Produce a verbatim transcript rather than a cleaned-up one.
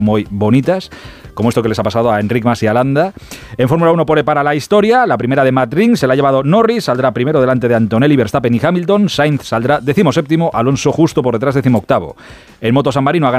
muy bonitas, como esto que les ha pasado a Enric Mas y a Landa. En Fórmula uno pole para la historia, la primera de Matt Rins se la ha llevado Norris, saldrá primero delante de Antonelli, Verstappen y Hamilton. Sainz saldrá decimoséptimo, Alonso justo por detrás decimoctavo. En Moto San Marino ha ganado